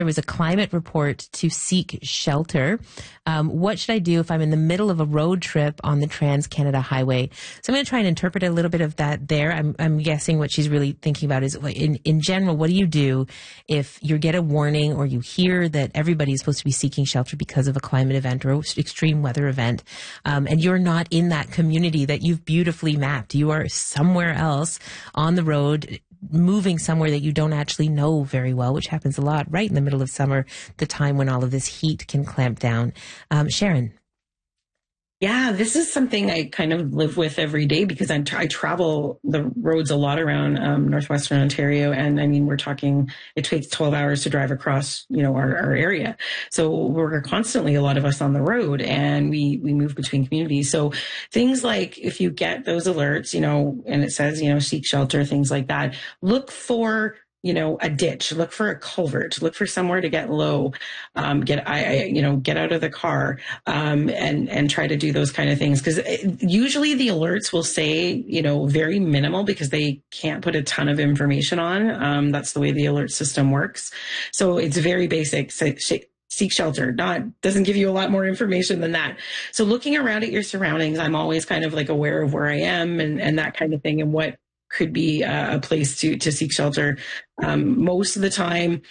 there was a climate report to seek shelter. What should I do if I'm in the middle of a road trip on the Trans-Canada Highway? So I'm going to try and interpret a little bit of that there. I'm guessing what she's really thinking about is, in general, what do you do if you get a warning or you hear that everybody is supposed to be seeking shelter because of a climate event or extreme weather event, and you're not in that community that you've beautifully mapped? You are somewhere else on the road, moving somewhere that you don't actually know very well, which happens a lot right in the middle of summer, the time when all of this heat can clamp down. Sharon. Yeah, this is something I kind of live with every day because I travel the roads a lot around northwestern Ontario. And I mean, we're talking, it takes 12 hours to drive across, our area. So we're constantly, a lot of us on the road, and we move between communities. So things like if you get those alerts, and it says, seek shelter, things like that, look for a ditch, look for a culvert, look for somewhere to get low, get out of the car, and try to do those kind of things. Cause usually the alerts will say, very minimal because they can't put a ton of information on. That's the way the alert system works. So it's very basic. Seek shelter, doesn't give you a lot more information than that. So looking around at your surroundings, I'm always kind of like aware of where I am and that kind of thing, and what could be a place to seek shelter. Most of the time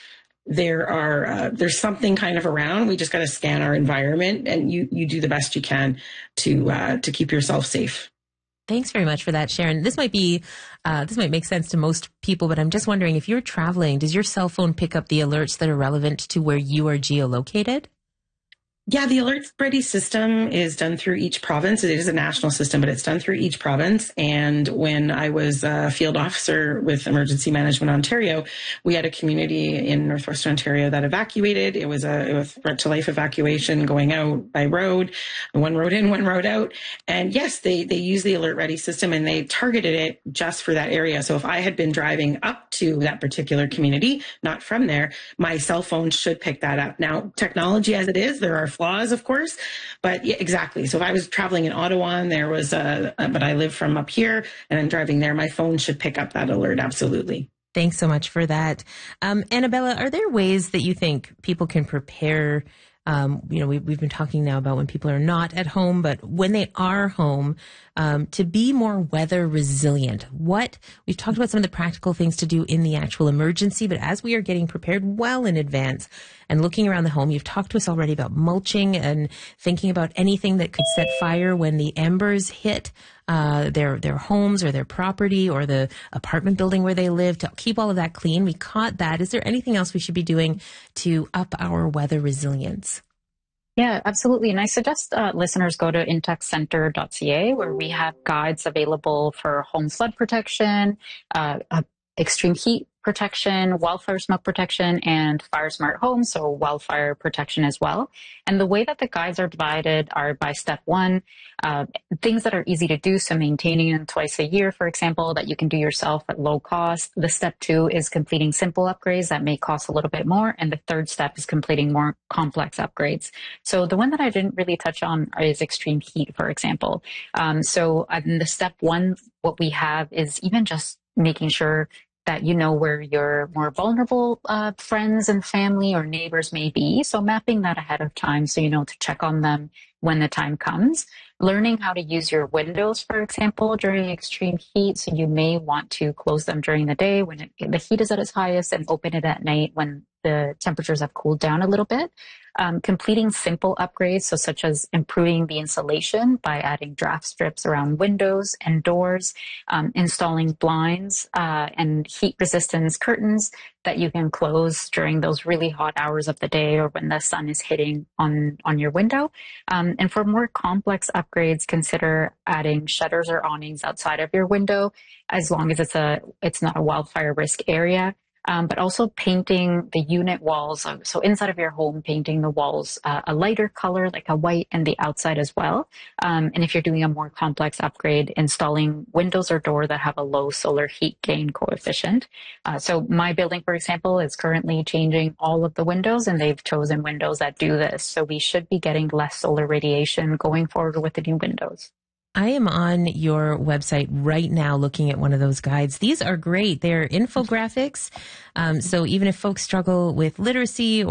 there's something kind of around. We just got to scan our environment, and you do the best you can to keep yourself safe. Thanks very much for that, Sharon. This might make sense to most people, but I'm just wondering, if you're traveling, does your cell phone pick up the alerts that are relevant to where you are geolocated? Yeah, the Alert Ready system is done through each province. It is a national system, but it's done through each province. And when I was a field officer with Emergency Management Ontario, we had a community in Northwestern Ontario that evacuated. It was a threat to life evacuation going out by road, one road in, one road out. And yes, they use the Alert Ready system, and they targeted it just for that area. So if I had been driving up to that particular community, not from there, my cell phone should pick that up. Now, technology as it is, there are flaws, of course, but yeah, exactly. So if I was traveling in Ottawa and there was but I live from up here and I'm driving there, my phone should pick up that alert. Absolutely. Thanks so much for that. Annabella, are there ways that you think people can prepare? We've been talking now about when people are not at home, but when they are home, to be more weather resilient. We've talked about some of the practical things to do in the actual emergency, but as we are getting prepared well in advance and looking around the home, you've talked to us already about mulching and thinking about anything that could set fire when the embers hit their homes or their property or the apartment building where they live, to keep all of that clean. We caught that. Is there anything else we should be doing to up our weather resilience? Yeah, absolutely. And I suggest listeners go to intexcenter.ca, where we have guides available for home flood protection, extreme heat protection, wildfire smoke protection, and fire smart homes, so wildfire protection as well. And the way that the guides are divided are by step one, things that are easy to do, so maintaining them twice a year, for example, that you can do yourself at low cost. The step two is completing simple upgrades that may cost a little bit more. And the third step is completing more complex upgrades. So the one that I didn't really touch on is extreme heat, for example. So in the step one, what we have is even just making sure that you know where your more vulnerable friends and family or neighbors may be. So mapping that ahead of time so you know to check on them when the time comes. Learning how to use your windows, for example, during extreme heat. So you may want to close them during the day when the heat is at its highest, and open it at night when the temperatures have cooled down a little bit. Completing simple upgrades, so such as improving the insulation by adding draft strips around windows and doors, installing blinds and heat resistance curtains that you can close during those really hot hours of the day or when the sun is hitting on your window. And for more complex upgrades, consider adding shutters or awnings outside of your window, as long as it's not a wildfire risk area. But also painting the unit walls. So inside of your home, painting the walls a lighter color, like a white, and the outside as well. And if you're doing a more complex upgrade, installing windows or door that have a low solar heat gain coefficient. So my building, for example, is currently changing all of the windows, and they've chosen windows that do this. So we should be getting less solar radiation going forward with the new windows. I am on your website right now looking at one of those guides. These are great. They're infographics. So even if folks struggle with literacy